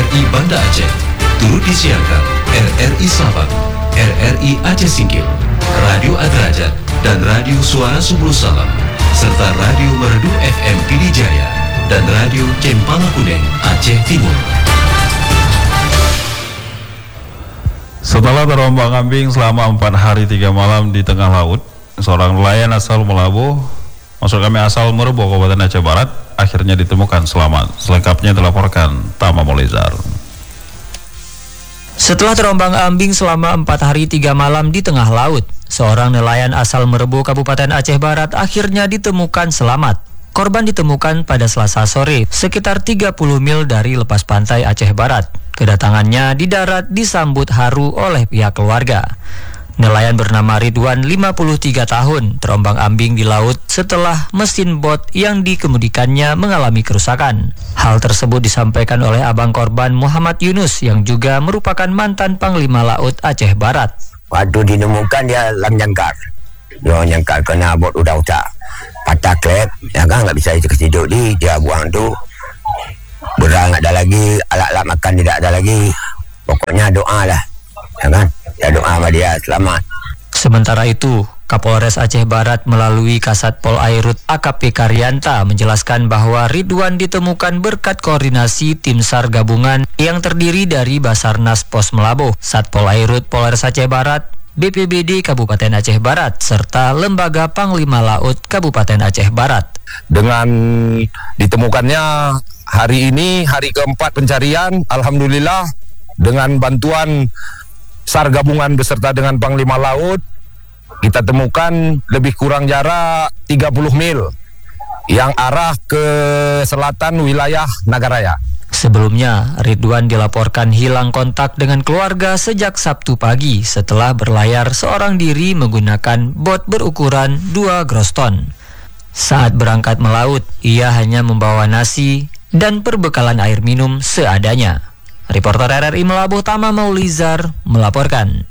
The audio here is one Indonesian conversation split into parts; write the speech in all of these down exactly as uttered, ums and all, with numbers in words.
I Banda Aceh. Turut disiarkan R R I Sabang, R R I Aceh Singkil, Radio Adrajat, dan Radio Suara Subulu Salam, serta Radio Merdu F M Pidijaya dan Radio Cempala Kuneng Aceh Timur. Setelah terombang-ambing selama empat hari tiga malam di tengah laut, seorang nelayan asal Melabuh, maksud kami asal Merubo, Kabupaten Aceh Barat, akhirnya ditemukan selamat. Selengkapnya dilaporkan Tama Molizar. Setelah terombang-ambing selama empat hari tiga malam di tengah laut, seorang nelayan asal Merubo, Kabupaten Aceh Barat, akhirnya ditemukan selamat. Korban ditemukan pada Selasa sore, sekitar tiga puluh mil dari lepas pantai Aceh Barat. Kedatangannya di darat disambut haru oleh pihak keluarga. Nelayan bernama Ridwan, lima puluh tiga tahun, terombang-ambing di laut setelah mesin bot yang dikemudikannya mengalami kerusakan. Hal tersebut disampaikan oleh abang korban, Muhammad Yunus, yang juga merupakan mantan Panglima Laut Aceh Barat. Waktu dinemukan dia lam jangkar. Dia jangkar kena bot udah utak. Patah klep, ya kan, nggak bisa hidup di, dia buang tu. Berang tak ada lagi, alat-alat makan tidak ada lagi. Pokoknya doa lah, ya kan? Ya doa sama dia selamat. Sementara itu, Kapolres Aceh Barat melalui Kasat Pol Airut A K P Karyanta menjelaskan bahwa Ridwan ditemukan berkat koordinasi tim SAR gabungan yang terdiri dari Basarnas Pos Melabuh, Satpol Airut Polres Aceh Barat, B P B D Kabupaten Aceh Barat, serta Lembaga Panglima Laut Kabupaten Aceh Barat. Dengan ditemukannya hari ini, hari keempat pencarian, alhamdulillah dengan bantuan SAR gabungan beserta dengan Panglima Laut, kita temukan lebih kurang jarak tiga puluh mil yang arah ke selatan wilayah Nagaraya. Sebelumnya, Ridwan dilaporkan hilang kontak dengan keluarga sejak Sabtu pagi setelah berlayar seorang diri menggunakan bot berukuran dua groston. Saat berangkat melaut, ia hanya membawa nasi dan perbekalan air minum seadanya. Reporter R R I Melabuh Tama Maulizar melaporkan.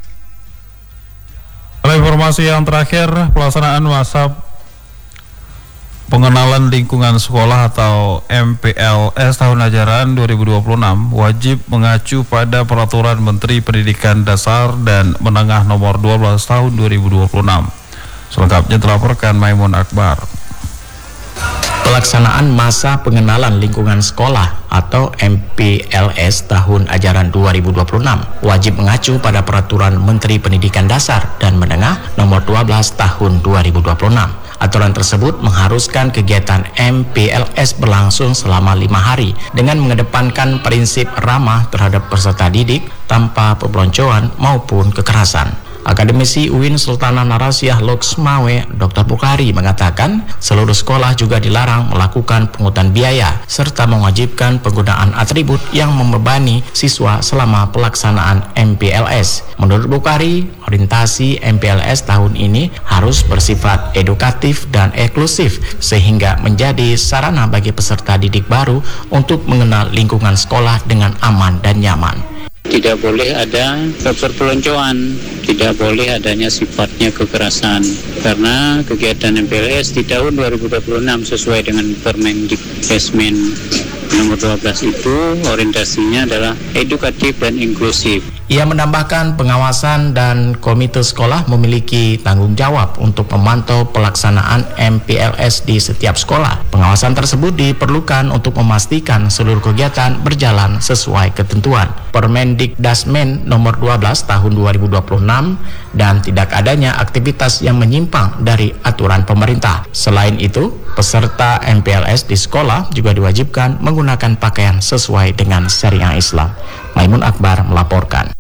Informasi yang terakhir, pelaksanaan masa pengenalan lingkungan sekolah atau M P L S tahun ajaran dua ribu dua puluh enam wajib mengacu pada Peraturan Menteri Pendidikan Dasar dan Menengah Nomor dua belas Tahun dua ribu dua puluh enam. Selengkapnya dilaporkan Maimun Akbar. Pelaksanaan masa pengenalan lingkungan sekolah atau M P L S tahun ajaran dua ribu dua puluh enam wajib mengacu pada Peraturan Menteri Pendidikan Dasar dan Menengah Nomor dua belas Tahun dua ribu dua puluh enam. Aturan tersebut mengharuskan kegiatan M P L S berlangsung selama lima hari dengan mengedepankan prinsip ramah terhadap peserta didik tanpa pebloncoan maupun kekerasan. Akademisi U I N Sultanah Narasiah Loksmawe, Doktor Bukhari, mengatakan seluruh sekolah juga dilarang melakukan pungutan biaya serta mewajibkan penggunaan atribut yang membebani siswa selama pelaksanaan M P L S. Menurut Bukhari, orientasi M P L S tahun ini harus bersifat edukatif dan eksklusif sehingga menjadi sarana bagi peserta didik baru untuk mengenal lingkungan sekolah dengan aman dan nyaman. Tidak boleh ada perpeloncoan, tidak boleh adanya sifatnya kekerasan, karena kegiatan M P L S di tahun dua ribu dua puluh enam sesuai dengan Permendikbudrismen nomor dua belas itu orientasinya adalah edukatif dan inklusif. Ia menambahkan pengawasan dan komite sekolah memiliki tanggung jawab untuk memantau pelaksanaan M P L S di setiap sekolah. Pengawasan tersebut diperlukan untuk memastikan seluruh kegiatan berjalan sesuai ketentuan Permendikbudrismen nomor dua belas tahun dua ribu dua puluh enam dan tidak adanya aktivitas yang menyimpang dari aturan pemerintah. Selain itu, peserta M P L S di sekolah juga diwajibkan menggunakan pakaian sesuai dengan syariah Islam. Maimun Akbar melaporkan.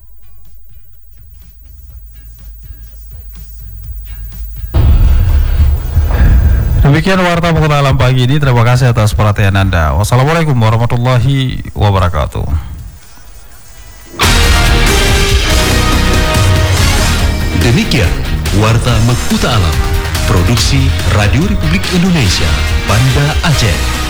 Demikian warta pengenalan pagi ini. Terima kasih atas perhatian Anda. Wassalamualaikum warahmatullahi wabarakatuh. Demikian warta Mekuta Alam, produksi Radio Republik Indonesia, Banda Aceh.